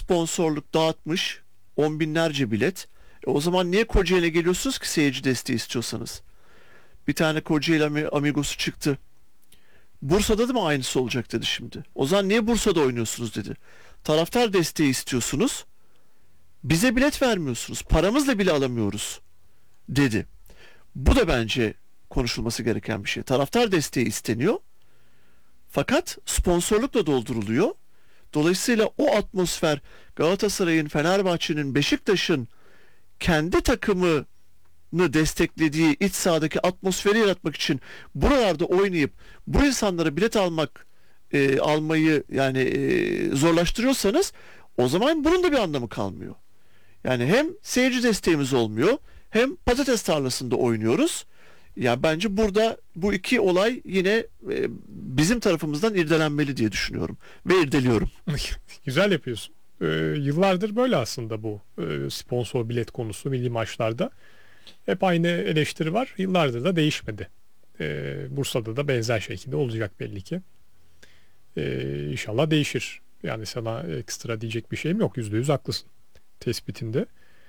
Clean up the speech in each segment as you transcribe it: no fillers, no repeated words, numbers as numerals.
sponsorluk dağıtmış, on binlerce bilet. O zaman niye Kocaeli'ne geliyorsunuz ki seyirci desteği istiyorsanız? Bir tane Kocaeli amigosu çıktı. Bursa'da da mı aynısı olacak dedi şimdi. O zaman niye Bursa'da oynuyorsunuz dedi. Taraftar desteği istiyorsunuz. Bize bilet vermiyorsunuz. Paramızla bile alamıyoruz dedi. Bu da bence konuşulması gereken bir şey. Taraftar desteği isteniyor. Fakat sponsorlukla dolduruluyor. Dolayısıyla o atmosfer Galatasaray'ın, Fenerbahçe'nin, Beşiktaş'ın kendi takımını desteklediği iç sahadaki atmosferi yaratmak için buralarda oynayıp bu insanlara bilet almayı yani zorlaştırıyorsanız o zaman bunun da bir anlamı kalmıyor. Yani hem seyirci desteğimiz olmuyor hem patates tarlasında oynuyoruz. Ya bence burada bu iki olay yine bizim tarafımızdan irdelenmeli diye düşünüyorum ve irdeliyorum. Güzel yapıyorsun. Yıllardır böyle aslında bu sponsor bilet konusu milli maçlarda. Hep aynı eleştiri var. Yıllardır da değişmedi. Bursa'da da benzer şekilde olacak belli ki. İnşallah değişir. Yani sana ekstra diyecek bir şeyim yok. %100 haklısın tespitinde.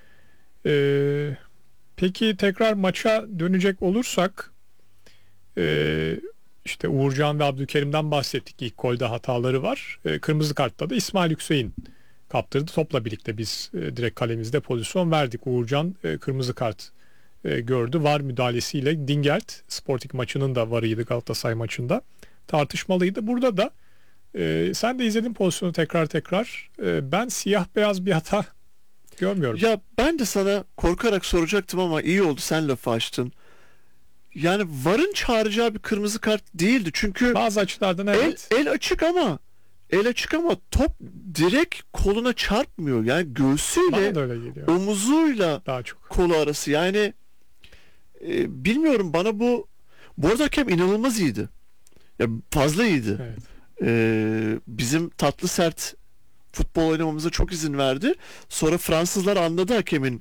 Peki tekrar maça dönecek olursak işte Uğurcan ve Abdülkerim'den bahsettik. İlk golde hataları var. Kırmızı kartta da İsmail Yüksek'in kaptırdı. Topla birlikte biz direkt kalemizde pozisyon verdik. Uğurcan kırmızı kart gördü. VAR müdahalesiyle Dingert Sporting maçının da VAR'ıydı Galatasaray maçında. Tartışmalıydı. Burada da sen de izledin pozisyonu tekrar. Ben siyah beyaz bir hata görmüyorum. Ya ben de sana korkarak soracaktım ama iyi oldu sen lafı açtın. Yani VAR'ın çağıracağı bir kırmızı kart değildi. Çünkü bazı açılardan evet. El açık ama top direkt koluna çarpmıyor. Yani göğsüyle, omuzuyla daha çok kolu arası. Yani bilmiyorum bana bu arada hakem inanılmaz iyiydi. Ya fazla iyiydi. Evet. Bizim tatlı sert futbol oynamamıza çok izin verdi. Sonra Fransızlar anladı hakemin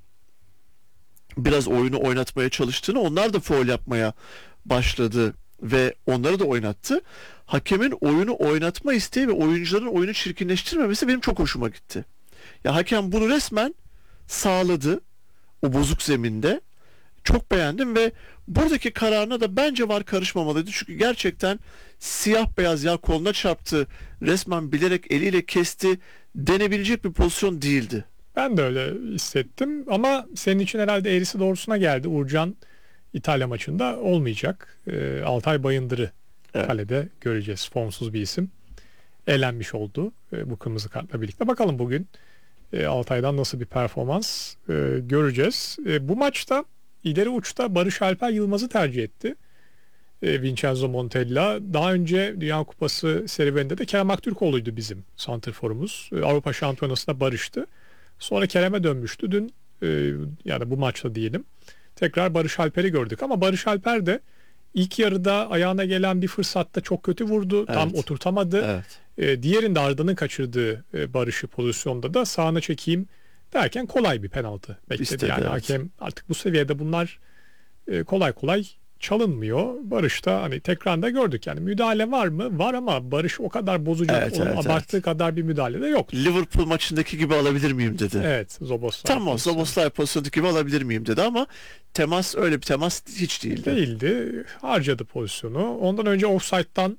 biraz oyunu oynatmaya çalıştığını. Onlar da faul yapmaya başladı ve onları da oynattı. Hakemin oyunu oynatma isteği ve oyuncuların oyunu çirkinleştirmemesi benim çok hoşuma gitti. Ya hakem bunu resmen sağladı o bozuk zeminde. Çok beğendim ve buradaki kararına da bence VAR karışmamalıydı. Çünkü gerçekten siyah beyaz ya koluna çarptı, resmen bilerek eliyle kesti denebilecek bir pozisyon değildi. Ben de öyle hissettim ama senin için herhalde eğrisi doğrusuna geldi. Uğurcan İtalya maçında olmayacak. Altay Bayındır'ı kalede göreceğiz. Formsuz bir isim. Elenmiş oldu bu kırmızı kartla birlikte. Bakalım bugün Altay'dan nasıl bir performans göreceğiz. Bu maçta ileri uçta Barış Alper Yılmaz'ı tercih etti. Vincenzo Montella. Daha önce Dünya Kupası serüveninde de Kerem Aktürkoğlu'ydu bizim santrforumuz. Avrupa Şampiyonası'nda barıştı. Sonra Kerem'e dönmüştü. Dün yani bu maçta diyelim. Tekrar Barış Alper'i gördük ama Barış Alper de ilk yarıda ayağına gelen bir fırsatta çok kötü vurdu. Evet. Tam oturtamadı. Evet. Diğerinde Arda'nın kaçırdığı Barış'ı pozisyonda da sağına çekeyim derken kolay bir penaltı bekledi. İstedi, yani evet. Hakem artık bu seviyede bunlar kolay çalınmıyor. Barış'ta hani tekrarında gördük yani müdahale var mı? Var ama Barış o kadar bozacak, abarttığı kadar bir müdahale de yok. Liverpool maçındaki gibi alabilir miyim dedi. Evet, Zoboslay. Tamam, Zoboslay pozisyondaki gibi alabilir miyim dedi ama öyle bir temas hiç değildi. Harcadı pozisyonu. Ondan önce offside'dan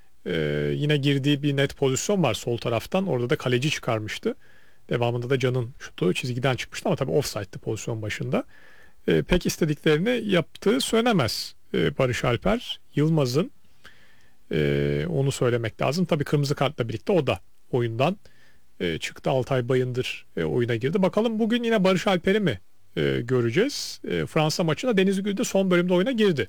yine girdiği bir net pozisyon var sol taraftan. Orada da kaleci çıkarmıştı. Devamında da Can'ın şutu çizgiden çıkmıştı ama tabii offside'dı pozisyon başında. Pek istediklerini yaptığı söylenemez Barış Alper. Yılmaz'ın onu söylemek lazım. Tabii kırmızı kartla birlikte o da oyundan çıktı. Altay Bayındır oyuna girdi. Bakalım bugün yine Barış Alper'i mi göreceğiz? Fransa maçında Deniz Gül de son bölümde oyuna girdi.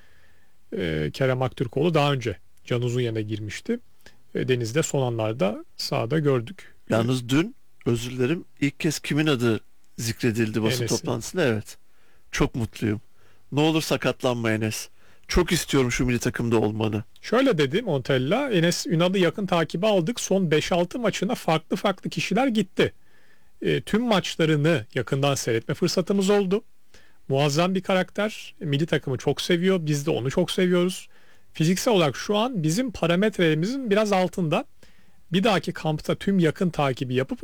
Kerem Aktürkoğlu daha önce Can Uzun yerine girmişti. Deniz'de son anlarda sahada gördük. Yalnız dün özür dilerim ilk kez kimin adı zikredildi basın toplantısında? Evet. Çok mutluyum. Ne olur sakatlanma Enes. Çok istiyorum şu milli takımda olmanı. Şöyle dedi Montella. Enes Ünal'ı yakın takibe aldık. Son 5-6 maçına farklı kişiler gitti. Tüm maçlarını yakından seyretme fırsatımız oldu. Muazzam bir karakter. Milli takımı çok seviyor. Biz de onu çok seviyoruz. Fiziksel olarak şu an bizim parametrelerimizin biraz altında. Bir dahaki kampta tüm yakın takibi yapıp